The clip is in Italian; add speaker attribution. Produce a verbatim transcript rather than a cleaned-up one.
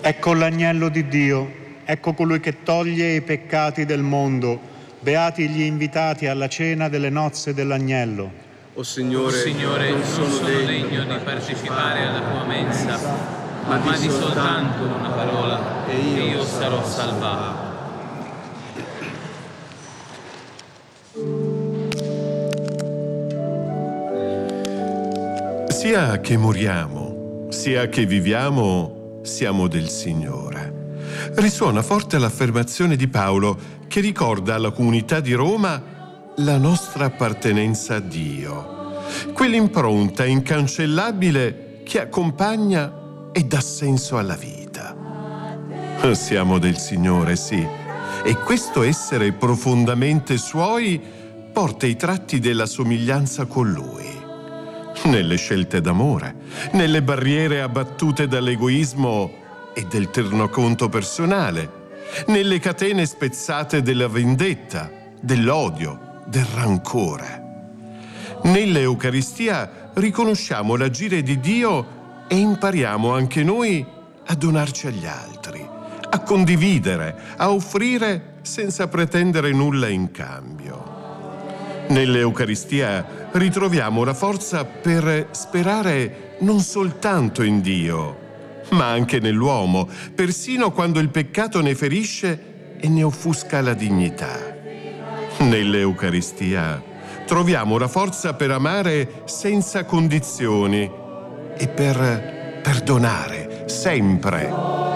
Speaker 1: Ecco l'agnello di Dio, ecco colui che toglie i peccati del mondo. Beati gli invitati alla cena delle nozze dell'agnello.
Speaker 2: O Signore,
Speaker 3: o Signore, non sono, sono degno, degno di partecipare alla tua mensa, ma, ma di soltanto una parola e io, io sarò salvato.
Speaker 4: Sia che moriamo, sia che viviamo, siamo del Signore. Risuona forte l'affermazione di Paolo che ricorda alla comunità di Roma la nostra appartenenza a Dio, quell'impronta incancellabile che accompagna e dà senso alla vita. Siamo del Signore, sì, e questo essere profondamente Suoi porta i tratti della somiglianza con Lui. Nelle scelte d'amore, nelle barriere abbattute dall'egoismo e del tornaconto personale, nelle catene spezzate della vendetta, dell'odio, del rancore. Nell'Eucaristia riconosciamo l'agire di Dio e impariamo anche noi a donarci agli altri, a condividere, a offrire senza pretendere nulla in cambio. Nell'Eucaristia ritroviamo la forza per sperare non soltanto in Dio, ma anche nell'uomo, persino quando il peccato ne ferisce e ne offusca la dignità. Nell'Eucaristia troviamo la forza per amare senza condizioni e per perdonare sempre